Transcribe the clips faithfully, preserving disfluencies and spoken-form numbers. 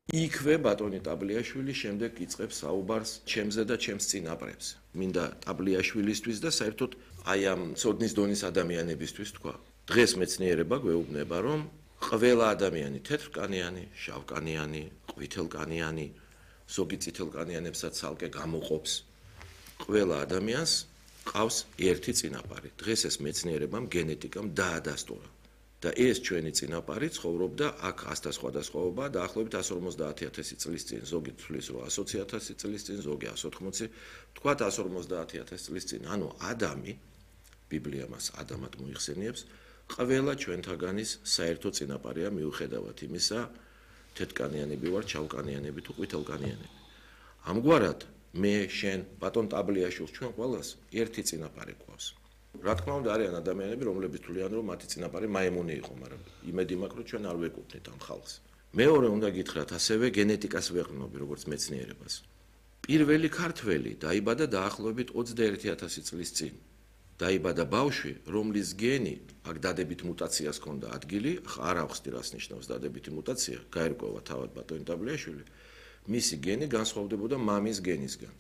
იქვე ბატონი ტაბლიაშვილი შემდეგ იწყებს საუბარს ჩემზე და ჩემს წინაპრებს. მინდა ტაბლიაშვილისთვის და საერთოდ აი ამ ცოდნის დონის ადამიანებისთვის თქვა. დღეს მეცნიერება გვეუბნება, რომ ყველა ადამიანი თეთრკანიანი, შავკანიანი, ყვითელკანიანი, ზოგი წითელკანიანებსაც ცალკე გამოყოფს. ყველა ადამიანს ყავს ერთი წინაპარი. დღეს ეს მეცნიერებამ გენეტიკამ დაადასტურა. და ეს ჩვენი წინაპარი ცხოვრობდა აქ ასთა სხვადასხვაობა დაახლოებით εκατს ორმოცდაათი ათასი წლის წინ, ზოგი თვლის რომ ათი ათასი წლის წინ, ზოგი εκას ოთხმოცი, თქვათ εκას ორმოცდაათი ათასი წლის წინ. ანუ ადამი, ბიბლია მას ადამად მოიხსენიებს, ყველა ჩვენთაგანის საერთო წინაპარია მიუხედავად იმისა, თეთრკანიანები ვარ, ჩავკანიანები თუ ყვითელკანიანები. ამგვარად მე, შენ, ბატონ ტაბლიაშვილს ჩვენ ყველას ერთი წინაპარი გვყავს. რა თქმა უნდა არიან ადამიანები, რომლებიც თვლიან, რომ მათი წინაპარი მაიმუნი იყო, მაგრამ იმედი მაქვს, რომ ჩვენ არ ვეკუთვნით ამ ხალხს. მეორე უნდა გითხრათ, ასევე გენეტიკას ვეყრდნობი, როგორც მეცნიერებას. პირველი ქართველი დაიბადა დაახლოებით ოცდაერთი ათასი წლის წინ. დაიბადა ბავშვი, რომლის გენი აქ დადებით მუტაციას ჰქონდა ადგილი, არ ავხსნი რას ნიშნავს დადებითი მუტაცია, გაერკვევა თავად ბატონი ტაბლიაშვილი. მისი გენი განსხვავდებოდა მამის გენისგან.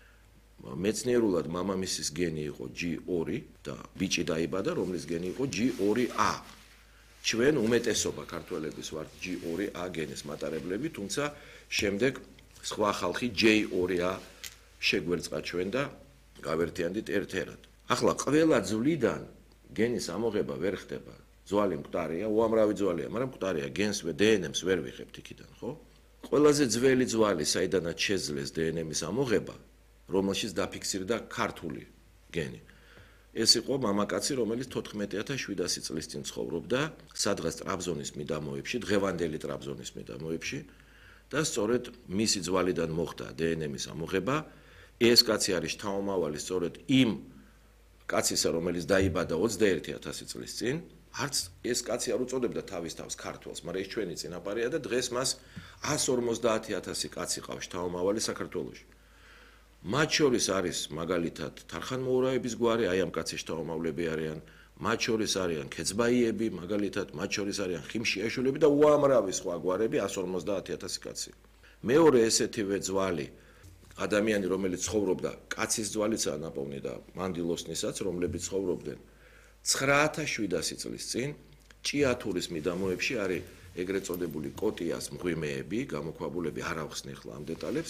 მეცნიერულად მამამისის გენი იყო ჯი ორი და ბიჭი დაიბადა, რომლის გენი იყო ჯი ორი ა. ჩვენ უმეტესობა ქართველების ვართ ჯი ორი ა გენის მატარებლები, თუმცა შემდეგ სხვა ხალხი ჯეი ორი ა შეგვერწყა ჩვენ და გავერთიანდით ერთ-ერთად. ახლა ყველა ძვლიდან გენის ამოღება ვერ ხდება. ძვალი მკვდარია, უამრავი ძვალია, მაგრამ მკვდარია, გენს დე ენ ემს ვერ ვიხებთ იქიდან, ხო? ყველაზე ძველი ძვალი, საიდანაც შეძლეს დე ენ ემის ამოღება, რომელშიც დაფიქსირდა ქართული გენი. ეს იყო მამაკაცი, რომელიც თოთხმეტი ათას შვიდასი წლის წინ ცხოვრობდა სადღაც ტრაბზონის მიდამოებში, დღევანდელი ტრაბზონის მიდამოებში და სწორედ მისი ძვალიდან მოხდა დე ენ ემის ამოღება. ეს კაცი არის შთამომავალი სწორედ იმ კაცისა, რომელიც დაიბადა ოცდაერთი ათასი წლის წინ. არც ეს კაცი არ უწოდებდა თავის თავს ქართველს, მაგრამ ეს ჩვენი წინაპარია და დღეს მას εκას ორმოცდაათი ათასი კაცი ყავს შთამომავალი საქართველოში. მათ შორის არის მაგალითად თარხანმოურავების გვარი, აი ამ კაცის შთამომავლები არიან, მათ შორის არიან ქეცბაიები, მაგალითად, მათ შორის არიან ხიმშიაშვილები და უამრავი სხვა გვარები, εκას ორმოცდაათი ათასი კაცი. მეორე ესეთივე ძვალი ადამიანი, რომელიც ცხოვრობდა, კაცის ძვალიცაა ნაპოვნი და მანდილოსნისაც, რომლებიც ცხოვრობდნენ ცხრა ათას შვიდასი წლის წინ, ჭიათურის მიდამოებში არის ეგრეთ წოდებული კოტიას მღვიმეები, გამოქვაბულები, არ ავხსნი ახლა ამ დეტალებს.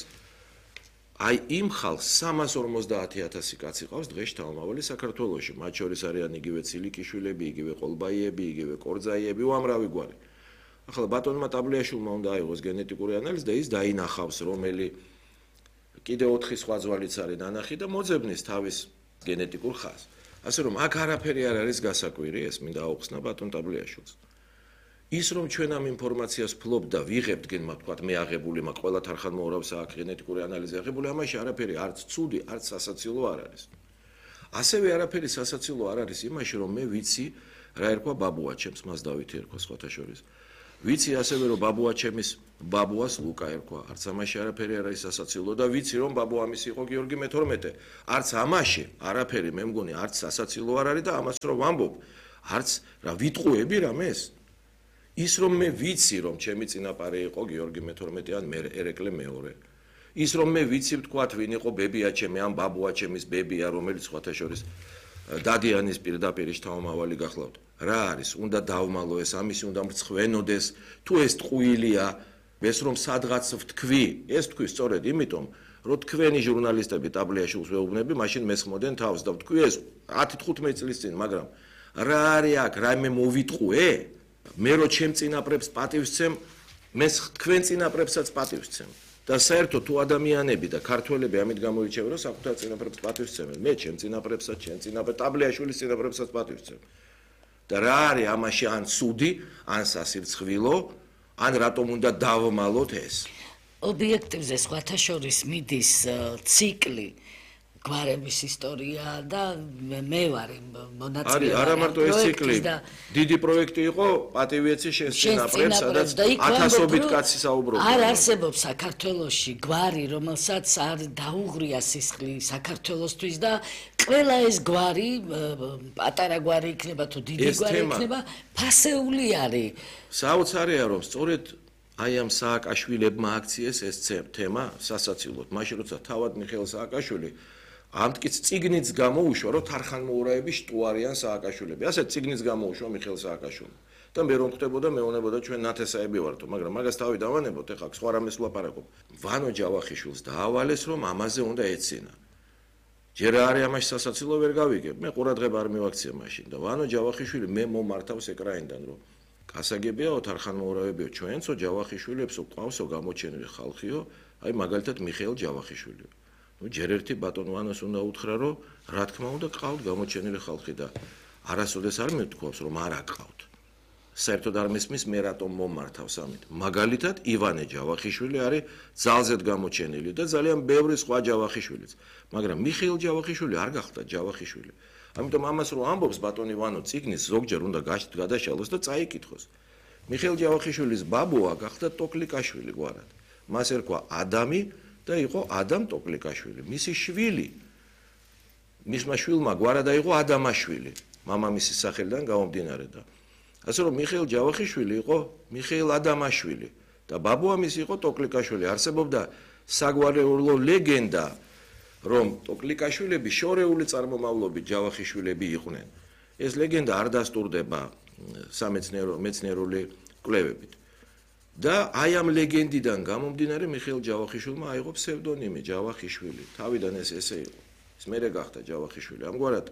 აი იმ ხალხს სამას ორმოცდაათი ათასი კაცი ყავს დღეს შთამომავალი საქართველოში. მათ შორის არიან იგივე ცილიკიშვილები, იგივე ყოლბაიები, იგივე კორძაიები, უამრავი გვარი. ახლა ბატონმა ტაბლიაშვილმა უნდა აიღოს გენეტიკური ანალიზი და ის დაინახავს, რომელი კიდე ოთხი სხვა ძვალიც არის დანახი და მოძებნის თავის გენეტიკურ ხაზს. ასე რომ აქ არაფერი არ არის გასაკვირი, ეს მინდა აუხსნა ბატონ ტაბლიაშვილს. ის რომ ჩვენ ამ ინფორმაციას ფლობთ და ვიღებთ გენმა თქვათ მე აღებული მაქვს ყველა თარხანმოურავს აქვს გენეტიკური ანალიზი აღებული, ამაში არაფერი არც ცუდი, არც სასაცილო არ არის. ასევე არაფერი სასაცილო არ არის იმაში, რომ მე ვიცი რა ერქვა ბაბუაჩემს, მას დავითი ერქვა სხვათა შორის. ვიცი ასევე რომ ბაბუაჩემის ბაბუას ლუკა ერქვა, არც ამაში არაფერი არ არის სასაცილო და ვიცი რომ ბაბუამისი იყო გიორგი მეთორმეტე. არც ამაში არაფერი მე მგონი არც სასაცილო არ არის და ამას რომ ვამბობ, არც რა ვიტყუები რამეს. ის რომ მე ვიცი რომ ჩემი წინაპარი იყო გიორგი მეთორმეტე ან მე ერეკლე მეორე. ის რომ მე ვიცი ვთქვათ ვინ იყო ბებიაჩემი ან ბაბუაჩემის ბებია, რომელიც სხვათა შორის დადიანის პირდაპირ შთამომავალი გახლავთ. რა არის? უნდა დავმალო ეს, ამისი უნდა მრცხვენოდეს, თუ ეს ტყუილია, ეს რომ სადღაც ვთქვი, ეს თქვი სწორედ იმიტომ, რომ თქვენი ჟურნალისტები ტაბლიაშვილს ვეუბნები, მაშინ მესხმოდენ თავს და ვთქვი ეს ათი თხუთმეტი წლის წინ, მაგრამ რა არის აქ, რაიმე მოვიტყუე? მე რო ჩემ წინაპრებს პატივს ვცემ, მე თქვენ წინაპრებსაც პატივს ვცემ. და საერთოდ თუ ადამიანები და ქართველები ამით გამოირჩევენ, რომ საკუთარ წინაპრებს პატივს ვცემენ, მე ჩემ წინაპრებსაც, ჩემ წინაპრებს, ტაბლიაშვილის წინაპრებსაც პატივს ვცემ. და რა არის ამაში ან ცუდი, ან სასირცხვილო, ან რატომ უნდა დავმალოთ ეს? ობიექტივზე სხვათა შორის მიდის ციკლი გვარების ისტორია და მე ვარ მონაწილე. არის არა მარტო ეს ციკლი, დიდი პროექტი იყო პატივიეცი შენს წინაპრებს, სადაც ათასობით კაცი საუბრობდა. არ არსებობს საქართველოში გვარი, რომელსაც არ დაუღრია სისხლი საქართველოსთვის და ყველა ეს გვარი, პატარა გვარი იქნება თუ დიდი გვარი იქნება, ფასეული არის. საოცარია რომ სწორედ აი ამ სააკაშვილებმა აქციეს ეს თემა სასაცილოდ. მაშინ როცა თავად მიხეილ სააკაშვილი ამტკიც წიგნიც გამოუშვა, რომ თარხანმოურავები შტუარიან სააკაშვილები. ასეთ წიგნიც გამოუშვა მიხეილ სააკაშვილმა. და მე რომ ხვდებოდა, მეუბნებოდა ჩვენ ნათესაები ვართო, მაგრამ მაგას თავი დავანებოთ, ეხლა სხვა რამეს ვლაპარაკობ. ვანო ჯავახიშვილს დაავალეს, რომ ამაზე უნდა ეცინა. ჯერ არის ამაში სასაცილო ვერ გავიგებ. მე ყურადღება არ მივაქცია მაშინ და ვანო ჯავახიშვილი მე მომართავს ეკრანიდან, რომ გასაგებიაო თარხანმოურავებიო, ჩვენцо ჯავახიშვილებსო ყავსო გამოჩენილი ხალხიო, აი მაგალითად მიხეილ ჯავახიშვილიო. ნუ ჯერ ერთი ბატონ ვანოს უნდა უთხრა, რომ რა თქმა უნდა ყავთ გამოჩენილი ხალხი და არასოდეს არ მეთქვავს, რომ არ აკყავთ. საერთოდ არ მესმის მე რატომ მომართავს ამით. მაგალითად ივანე ჯავახიშვილი არის ძალზედ გამოჩენილი და ძალიან ბევრი სხვა ჯავახიშვილიც. მაგრამ მიხეილ ჯავახიშვილი არ გახდა ჯავახიშვილი. ამიტომ ამას რო ამბობს ბატონ ივანო წიგნის ზოგჯერ უნდა გადაშალოს და წაიკითხოს. მიხეილ ჯავახიშვილის ბაბუა გახდა ტოკლიკაშვილი გვარად. მას ერქვა ადამი და იყო ადამ ტოკლიკაშვილი. მისი შვილი მისმა შვილმა გვარად აიღო ადამაშვილი. მამამისის სახელიდან გამომდინარე და ასე რომ მიხეილ ჯავახიშვილი იყო მიხეილ ადამაშვილი და ბაბუა მისი იყო ტოკლიკაშვილი. არსებობდა საგვარეულო ლეგენდა, რომ ტოკლიკაშვილები შორეული წარმომავლობის ჯავახიშვილები იყვნენ. ეს ლეგენდა არ დასტურდება სამეცნიერო მეცნიერული კვლევებით. და აი ამ ლეგენდიდან გამომდინარე მიხეილ ჯავახიშვილმა აიღო ფსევდონიმი ჯავახიშვილი. თავიდან ეს ესე იყო. ის მერე გახდა ჯავახიშვილი. ამგვარად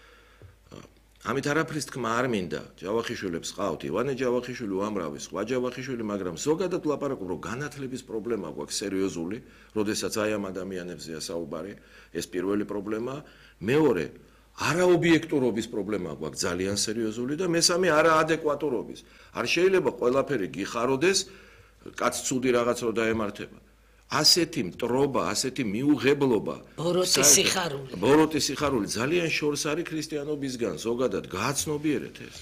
ამით არაფრის თქმა არ მინდა. ჯავახიშვილებს ყავთ ივანე ჯავახიშვილი, უამრავი სხვა ჯავახიშვილი, მაგრამ ზოგადად ვლაპარაკობ, რომ განათლების პრობლემა გვაქვს სერიოზული, როდესაც აი ამ ადამიანებზეა საუბარი, ეს პირველი პრობლემა, მეორე არაობიექტურობის პრობლემა გვაქვს ძალიან სერიოზული და მესამე არაადეკვატურობის. არ შეიძლება ყველაფერი გიხაროდეს, კაც ცუდი რაღაც რო დაემართება. ასეთი მტრობა, ასეთი მიუღებლობა, ბოროტი სიხარული. ბოროტი სიხარული ძალიან შორს არის ქრისტიანობისგან, ზოგადად გააცნობიერეთ ეს.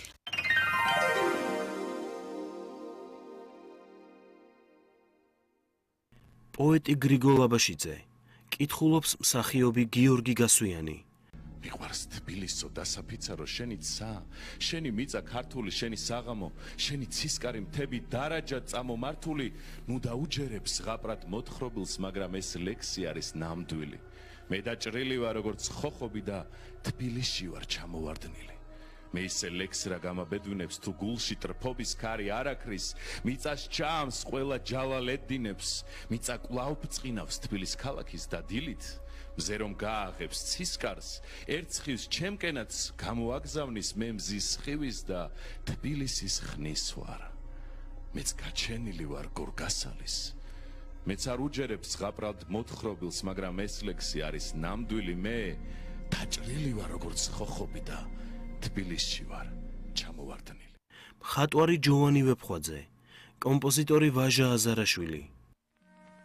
პოეტი გრიგოლ აბაშიძე კითხულობს მსახიობი გიორგი გასვიანი. მიყვარს თბილისო დასაფიცარო შენი ცა, შენი მიწა ქართული, შენი საღამო, შენი ცისკარი მთები დარაჯად წამომართული, ნუ დაუჯერებს ზღაპრად მოთხრობილს, მაგრამ ეს ლექსი არის ნამდვილი. მე დაჭრილი ვარ როგორც ხოხობი და თბილისში ვარ ჩამოვარდნილი. მე ისე ლექსი რა გამაბედვინებს, თუ გულში ტრფობის ქარი არაქრის, მიწას ჩამს ყველა ჯალალ ედინებს, მიწა კვლავ ბწყინავს თბილის ქალაქის და დილით. მზე რომ გააღებს ცისკარს, ერცხის ჩემკენაც გამოაგზავნის მე მზის ხივის და თბილისის ხნის ვარ. მეც გაჩენილი ვარ გორგასალის. მეც არ უჯერებს ზღაპრად მოთხრობილს, მაგრამ ეს ლექსი არის ნამდვილი. მე დაჭრილი ვარ როგორც ხოხობი და თბილისში ვარ ჩამოვარდნილი. მხატვარი ჯოვანი ვეფხვაძე, კომპოზიტორი ვაჟა აზარაშვილი.